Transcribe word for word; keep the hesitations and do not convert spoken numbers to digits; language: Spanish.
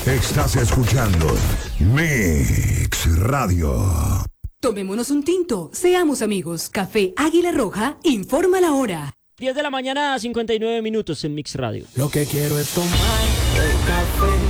Estás escuchando Mix Radio. Tomémonos un tinto, seamos amigos. Café Águila Roja, informa la hora. diez de la mañana, cincuenta y nueve minutos en Mix Radio. Lo que quiero es tomar el café.